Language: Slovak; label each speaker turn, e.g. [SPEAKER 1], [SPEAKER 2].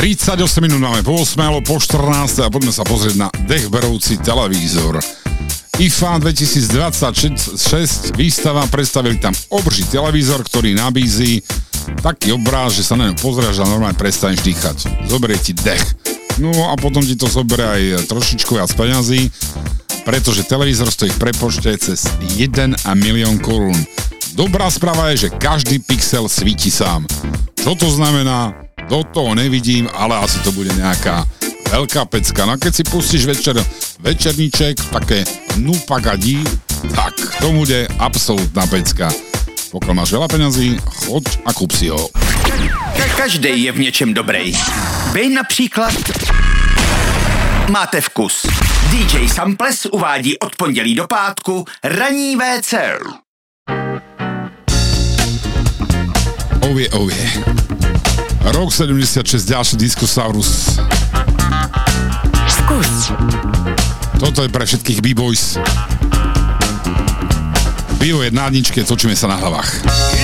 [SPEAKER 1] 38 minút máme po 8, alebo po 14 a poďme sa pozrieť na dechberovci televízor. IFA 2026 výstava, predstavili tam obří televízor, ktorý nabízí taký obráz, že sa na ňu pozrieš a normálne prestaneš dýchať. Zoberie ti dech. No a potom ti to zoberie aj trošičku viac peňazí, pretože televízor stojí v prepočte cez 1 milión korún. Dobrá správa je, že každý pixel svíti sám. Čo to znamená? Do toho nevidím, ale asi to bude nejaká veľká pecka. No a keď si pustíš večerníček, také nupagadí, tak to bude absolútna pecka. Pokiaľ máš veľa peňazí, choď a kúp si ho.
[SPEAKER 2] Každej je v něčem dobrý. Vy například máte vkus. DJ Samples uvádí od pondělí do pátku ranní WC.
[SPEAKER 1] Ovie. Rok 76, ďalší Discosaurus.
[SPEAKER 3] Vkus.
[SPEAKER 1] Toto je pre všetkých B-boys. Bio je na jedničke, točíme sa na hlavách.